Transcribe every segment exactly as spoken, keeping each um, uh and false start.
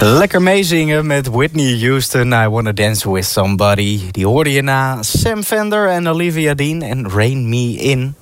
Lekker meezingen met Whitney Houston, I Wanna Dance With Somebody. Die hoorde je na Sam Fender en Olivia Dean en Rain Me In.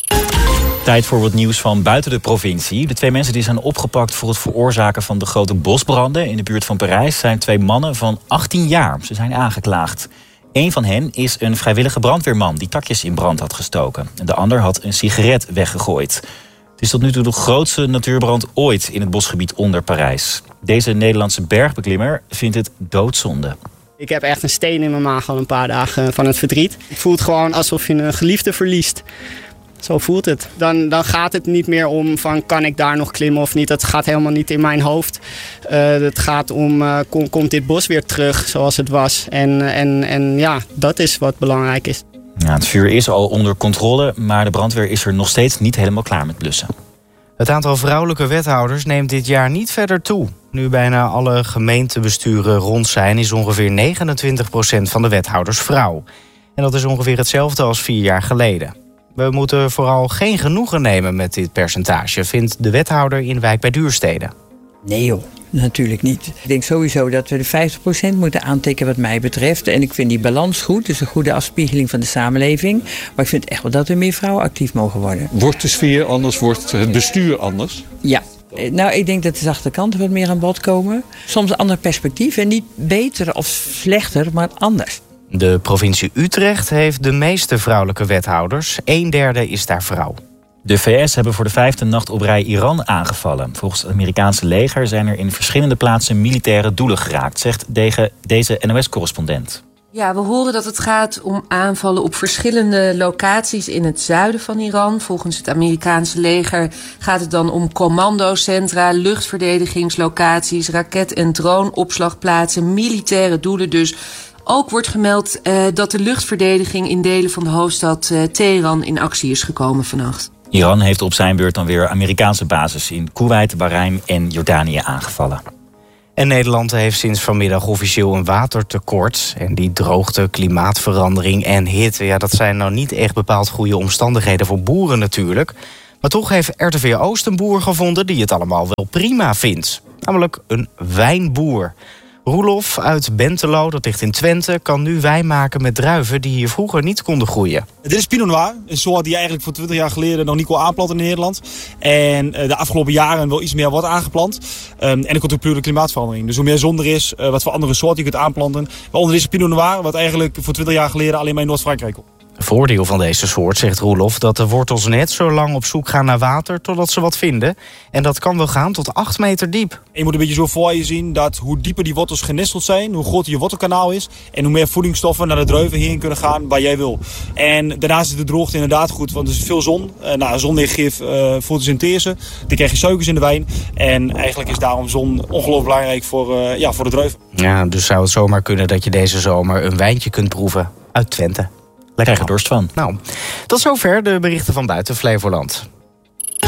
Tijd voor wat nieuws van buiten de provincie. De twee mensen die zijn opgepakt voor het veroorzaken van de grote bosbranden in de buurt van Parijs zijn twee mannen van achttien jaar. Ze zijn aangeklaagd. Eén van hen is een vrijwillige brandweerman die takjes in brand had gestoken. En de ander had een sigaret weggegooid. Het is tot nu toe de grootste natuurbrand ooit in het bosgebied onder Parijs. Deze Nederlandse bergbeklimmer vindt het doodzonde. Ik heb echt een steen in mijn maag al een paar dagen van het verdriet. Het voelt gewoon alsof je een geliefde verliest. Zo voelt het. Dan, dan gaat het niet meer om van kan ik daar nog klimmen of niet. Dat gaat helemaal niet in mijn hoofd. Uh, het gaat om uh, kom, komt dit bos weer terug zoals het was. En, en, en ja, dat is wat belangrijk is. Ja, het vuur is al onder controle, maar de brandweer is er nog steeds niet helemaal klaar met blussen. Het aantal vrouwelijke wethouders neemt dit jaar niet verder toe. Nu bijna alle gemeentebesturen rond zijn, is ongeveer negenentwintig procent van de wethouders vrouw. En dat is ongeveer hetzelfde als vier jaar geleden. We moeten vooral geen genoegen nemen met dit percentage, vindt de wethouder in Wijk bij Duurstede. Nee joh, natuurlijk niet. Ik denk sowieso dat we de vijftig procent moeten aantikken wat mij betreft. En ik vind die balans goed, dus een goede afspiegeling van de samenleving. Maar ik vind echt wel dat er meer vrouwen actief mogen worden. Wordt de sfeer anders, wordt het bestuur anders? Ja. Nou, ik denk dat de zachte kanten wat meer aan bod komen. Soms een ander perspectief en niet beter of slechter, maar anders. De provincie Utrecht heeft de meeste vrouwelijke wethouders. Een derde is daar vrouw. De V S hebben voor de vijfde nacht op rij Iran aangevallen. Volgens het Amerikaanse leger zijn er in verschillende plaatsen militaire doelen geraakt, zegt deze N O S-correspondent. Ja, we horen dat het gaat om aanvallen op verschillende locaties in het zuiden van Iran. Volgens het Amerikaanse leger gaat het dan om commandocentra, luchtverdedigingslocaties, raket- en droneopslagplaatsen, militaire doelen dus. Ook wordt gemeld uh, dat de luchtverdediging in delen van de hoofdstad uh, Teheran in actie is gekomen vannacht. Iran heeft op zijn beurt dan weer Amerikaanse bases in Koeweit, Bahrein en Jordanië aangevallen. En Nederland heeft sinds vanmiddag officieel een watertekort. En die droogte, klimaatverandering en hitte, ja, dat zijn nou niet echt bepaald goede omstandigheden voor boeren natuurlijk. Maar toch heeft R T V Oost een boer gevonden die het allemaal wel prima vindt. Namelijk een wijnboer. Roelof uit Bentelo, dat ligt in Twente, kan nu wijn maken met druiven die hier vroeger niet konden groeien. Dit is Pinot Noir, een soort die eigenlijk voor twintig jaar geleden nog niet kon aanplanten in Nederland. En de afgelopen jaren wel iets meer wordt aangeplant. Um, en er komt ook puur de klimaatverandering. Dus hoe meer zon er is, uh, wat voor andere soorten je kunt aanplanten. Waaronder is Pinot Noir, wat eigenlijk voor twintig jaar geleden alleen maar in Noord-Frankrijk kon. Voordeel van deze soort, zegt Roelof, dat de wortels net zo lang op zoek gaan naar water totdat ze wat vinden. En dat kan wel gaan tot acht meter diep. Je moet een beetje zo voor je zien dat hoe dieper die wortels genesteld zijn, hoe groter je wortelkanaal is en hoe meer voedingsstoffen naar de druiven heen kunnen gaan waar jij wil. En daarnaast is de droogte inderdaad goed, want er is veel zon. Uh, nou, zonlicht geeft uh, fotosynthese, dan krijg je suikers in de wijn. En eigenlijk is daarom zon ongelooflijk belangrijk voor, uh, ja, voor de druiven. Ja, dus zou het zomaar kunnen dat je deze zomer een wijntje kunt proeven uit Twente. Lekker dorst van. Nou, tot zover de berichten van buiten Flevoland.